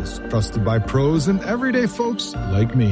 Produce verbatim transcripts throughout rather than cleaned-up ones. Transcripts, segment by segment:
Browns, trusted by pros and everyday folks like me.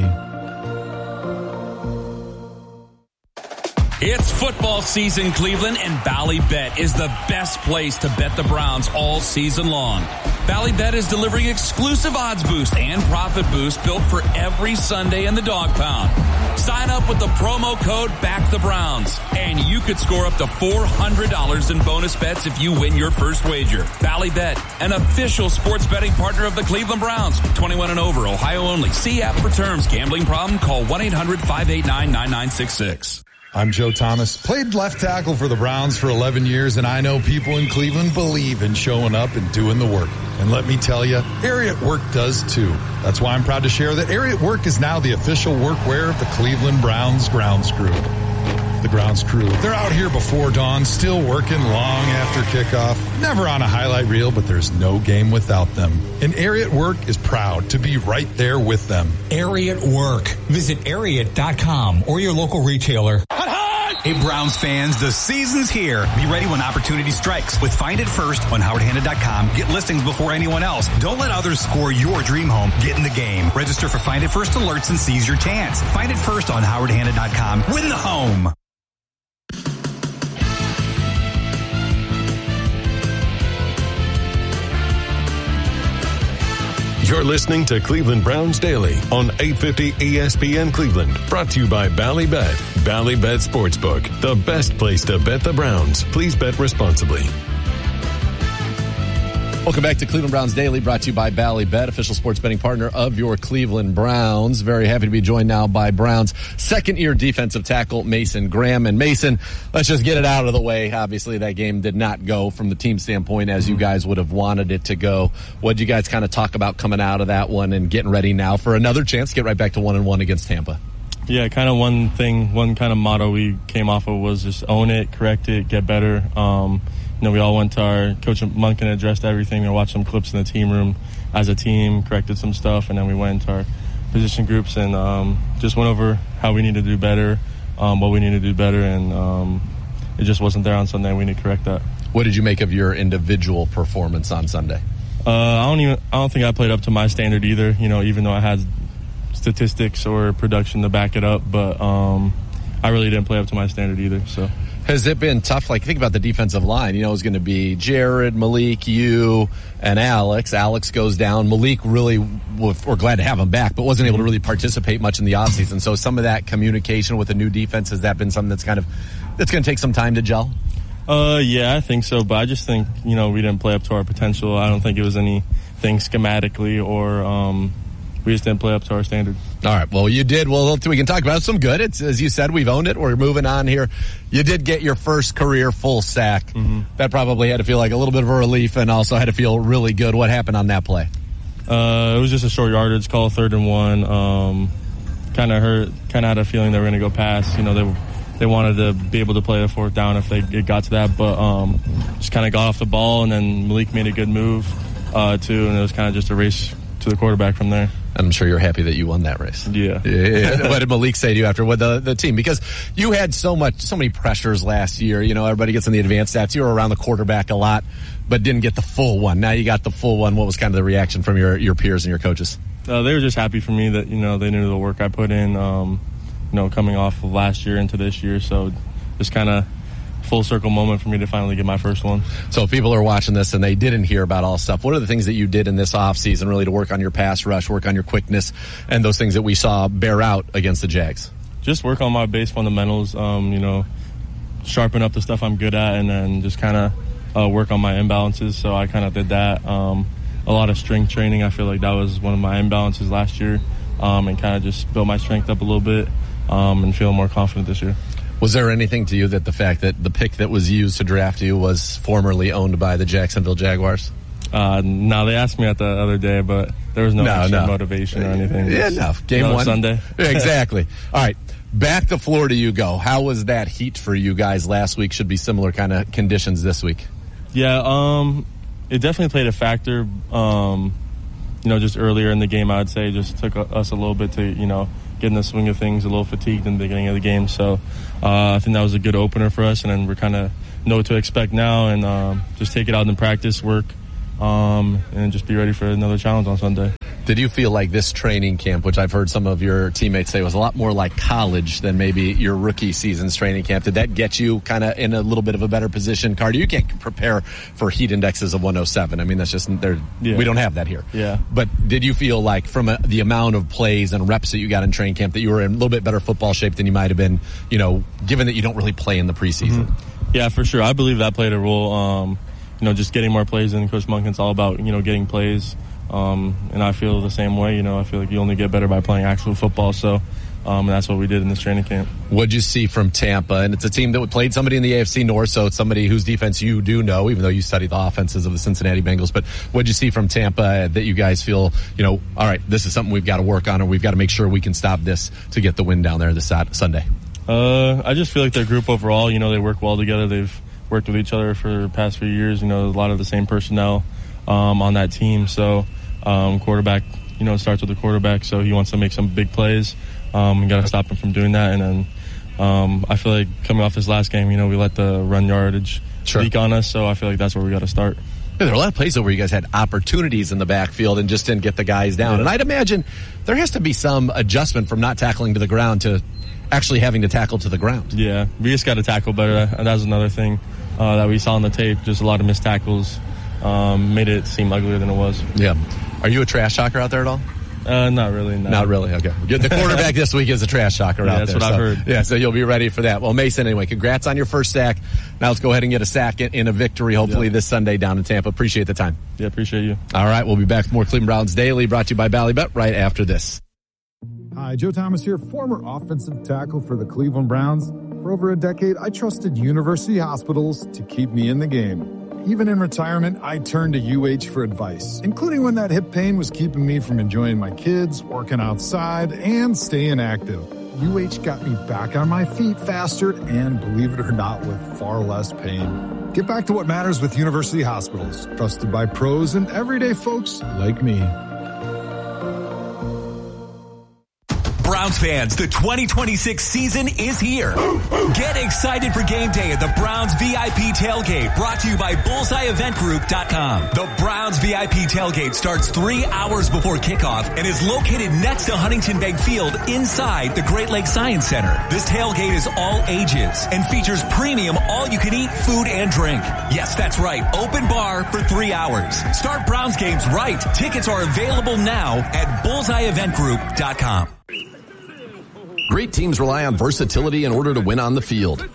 It's football season, Cleveland, and Ballybet is the best place to bet the Browns all season long. Ballybet is delivering exclusive odds boost and profit boost built for every Sunday in the dog pound. Sign up with the promo code BACKTHEBROWNS, and you could score up to four hundred dollars in bonus bets if you win your first wager. Ballybet, an official sports betting partner of the Cleveland Browns. twenty-one and over, Ohio only. See app for terms. Gambling problem? Call one eight hundred five eight nine nine nine six six. I'm Joe Thomas, played left tackle for the Browns for eleven years, and I know people in Cleveland believe in showing up and doing the work. And let me tell you, Area at Work does too. That's why I'm proud to share that Area at Work is now the official workwear of the Cleveland Browns grounds crew. The grounds crew, they're out here before dawn, still working long after kickoff. Never on a highlight reel, but there's no game without them. And Area at Work is proud to be right there with them. Area at Work. Visit Ariat dot com or your local retailer. Hey, Browns fans, the season's here. Be ready when opportunity strikes with Find It First on Howard Hanna dot com. Get listings before anyone else. Don't let others score your dream home. Get in the game. Register for Find It First alerts and seize your chance. Find It First on Howard Hanna dot com. Win the home. You're listening to Cleveland Browns Daily on eight fifty E S P N Cleveland. Brought to you by Ballybet. Ballybet Sportsbook, the best place to bet the Browns. Please bet responsibly. Welcome back to Cleveland Browns Daily, brought to you by Ballybet, official sports betting partner of your Cleveland Browns. Very happy to be joined now by Browns second-year defensive tackle Mason Graham. And Mason, let's just get it out of the way. Obviously, that game did not go from the team standpoint as you guys would have wanted it to go. What did you guys kind of talk about coming out of that one and getting ready now for another chance to get right back to one and one against Tampa? Yeah, kind of one thing, one kind of motto we came off of was just own it, correct it, get better. Um, You know, we all went to our Coach Monken, addressed everything. We watched some clips in the team room as a team, corrected some stuff, and then we went into our position groups and um, just went over how we need to do better, um, what we need to do better, and um, it just wasn't there on Sunday. We need to correct that. What did you make of your individual performance on Sunday? Uh, I don't even. I don't think I played up to my standard either. You know, even though I had statistics or production to back it up, but um, I really didn't play up to my standard either. So. Has it been tough? Like, think about the defensive line. You know, it's going to be Jared, Malik, you, and Alex. Alex goes down. Malik really, we're glad to have him back, but wasn't able to really participate much in the offseason. So some of that communication with the new defense, has that been something that's kind of, that's going to take some time to gel? Uh, yeah, I think so. But I just think, you know, we didn't play up to our potential. I don't think it was anything schematically or, um, we just didn't play up to our standard. All right. Well, you did. Well, we can talk about some good. It's, as you said, we've owned it. We're moving on here. You did get your first career full sack. Mm-hmm. That probably had to feel like a little bit of a relief and also had to feel really good. What happened on that play? Uh, it was just a short yardage call, third and one. Um, kind of hurt. Kind of had a feeling they were going to go pass. You know, they they wanted to be able to play a fourth down if they it got to that, but um, just kind of got off the ball, and then Malik made a good move uh, too, and it was kind of just a race to the quarterback from there. I'm sure you're happy that you won that race. Yeah. yeah. What did Malik say to you after with the, the team? Because you had so much, so many pressures last year. You know, everybody gets in the advanced stats. You were around the quarterback a lot, but didn't get the full one. Now you got the full one. What was kind of the reaction from your, your peers and your coaches? Uh, they were just happy for me that, you know, they knew the work I put in, um, you know, coming off of last year into this year. So just kind of full circle moment for me to finally get my first one. So if people are watching this and they didn't hear about all stuff, what are the things that you did in this offseason really to work on your pass rush, work on your quickness, and those things that we saw bear out against the Jags? Just work on my base fundamentals, um, you know, sharpen up the stuff I'm good at, and then just kind of uh, work on my imbalances. So I kind of did that. Um, a lot of strength training. I feel like that was one of my imbalances last year, um, and kind of just build my strength up a little bit um, and feel more confident this year. Was there anything to you that the fact that the pick that was used to draft you was formerly owned by the Jacksonville Jaguars? Uh, no, they asked me that the other day, but there was no, no extra no. motivation or anything. Yeah, no. Game one. Sunday. Yeah, exactly. All right. Back to Florida you go. How was that heat for you guys last week? Should be similar kind of conditions this week. Yeah, um, it definitely played a factor. Um, you know, just earlier in the game, I would say, just took us a little bit to, you know, get in the swing of things, a little fatigued in the beginning of the game. So uh, I think that was a good opener for us, and then we're kind of know what to expect now, and um, just take it out in practice, work, um, and just be ready for another challenge on Sunday. Did you feel like this training camp, which I've heard some of your teammates say was a lot more like college than maybe your rookie season's training camp, did that get you kind of in a little bit of a better position? Carter, you can't prepare for heat indexes of one oh seven. I mean, that's just, there. Yeah. We don't have that here. Yeah. But did you feel like from a, the amount of plays and reps that you got in training camp that you were in a little bit better football shape than you might have been, you know, given that you don't really play in the preseason? Mm-hmm. Yeah, for sure. I believe that played a role. Um, you know, just getting more plays in. Coach Monken's all about, you know, getting plays. Um, and I feel the same way. You know, I feel like you only get better by playing actual football. So, um, and that's what we did in this training camp. What'd you see from Tampa? And it's a team that played somebody in the A F C North, so it's somebody whose defense you do know, even though you study the offenses of the Cincinnati Bengals. But what'd you see from Tampa that you guys feel, you know, all right, this is something we've got to work on, or we've got to make sure we can stop this to get the win down there this Sunday? Uh, I just feel like their group overall, you know, they work well together. They've worked with each other for the past few years. You know, a lot of the same personnel um, on that team. So, um, quarterback, you know, starts with the quarterback. So he wants to make some big plays. Um, you got to stop him from doing that. And then um, I feel like coming off this last game, you know, we let the run yardage sure. leak on us. So I feel like that's where we got to start. Yeah, there are a lot of plays where you guys had opportunities in the backfield and just didn't get the guys down. Yeah. And I'd imagine there has to be some adjustment from not tackling to the ground to actually having to tackle to the ground. Yeah, we just got to tackle better. And that was another thing uh, that we saw on the tape. Just a lot of missed tackles. Um, made it seem uglier than it was. Yeah. Are you a trash talker out there at all? Uh, not really, no. Not really, okay. The quarterback this week is a trash talker yeah, out that's there. That's what so, I've heard. Yeah, so you'll be ready for that. Well, Mason, anyway, congrats on your first sack. Now let's go ahead and get a sack in a victory, hopefully, yeah. this Sunday down in Tampa. Appreciate the time. Yeah, appreciate you. All right, we'll be back with more Cleveland Browns Daily, brought to you by Ballybet right after this. Hi, Joe Thomas here, former offensive tackle for the Cleveland Browns. For over a decade, I trusted University Hospitals to keep me in the game. Even in retirement, I turned to U H for advice, including when that hip pain was keeping me from enjoying my kids, working outside, and staying active. U H got me back on my feet faster and, believe it or not, with far less pain. Get back to what matters with University Hospitals, trusted by pros and everyday folks like me. Browns fans, the twenty twenty-six season is here. Get excited for game day at the Browns V I P Tailgate, brought to you by bullseye event group dot com. The Browns V I P Tailgate starts three hours before kickoff and is located next to Huntington Bank Field inside the Great Lakes Science Center. This tailgate is all ages and features premium all-you-can-eat food and drink. Yes, that's right, open bar for three hours. Start Browns games right. Tickets are available now at bullseye event group dot com. Great teams rely on versatility in order to win on the field.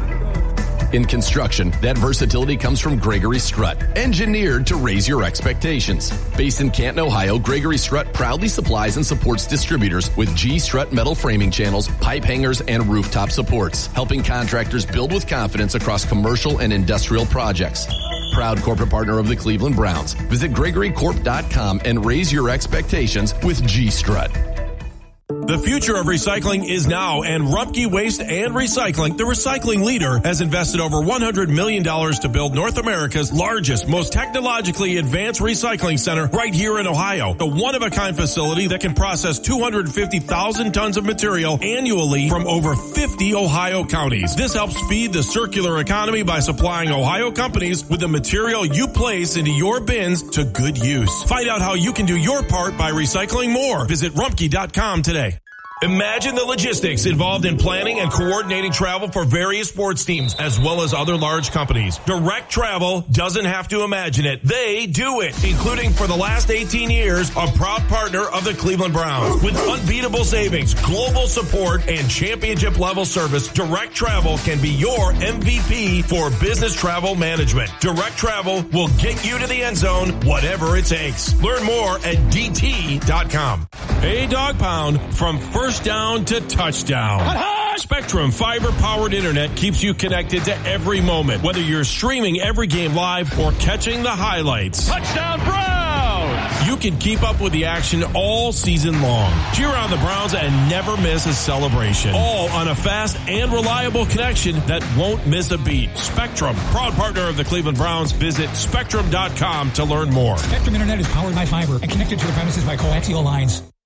In construction, that versatility comes from Gregory Strut, engineered to raise your expectations. Based in Canton, Ohio, Gregory Strut proudly supplies and supports distributors with G Strut metal framing channels, pipe hangers, and rooftop supports, helping contractors build with confidence across commercial and industrial projects. Proud corporate partner of the Cleveland Browns. Visit gregory corp dot com and raise your expectations with G Strut. The future of recycling is now, and Rumpke Waste and Recycling, the recycling leader, has invested over one hundred million dollars to build North America's largest, most technologically advanced recycling center right here in Ohio. The one-of-a-kind facility that can process two hundred fifty thousand tons of material annually from over fifty Ohio counties. This helps feed the circular economy by supplying Ohio companies with the material you place into your bins to good use. Find out how you can do your part by recycling more. Visit rumpke dot com today. Imagine the logistics involved in planning and coordinating travel for various sports teams, as well as other large companies. Direct Travel doesn't have to imagine it. They do it, including for the last eighteen years, a proud partner of the Cleveland Browns. With unbeatable savings, global support, and championship-level service, Direct Travel can be your M V P for business travel management. Direct Travel will get you to the end zone, whatever it takes. Learn more at D T dot com. Hey, Dog Pound, from first First down to touchdown. Spectrum fiber-powered internet keeps you connected to every moment, whether you're streaming every game live or catching the highlights. Touchdown Browns! You can keep up with the action all season long. Cheer on the Browns and never miss a celebration. All on a fast and reliable connection that won't miss a beat. Spectrum, proud partner of the Cleveland Browns. Visit spectrum dot com to learn more. Spectrum Internet is powered by fiber and connected to the premises by coaxial lines.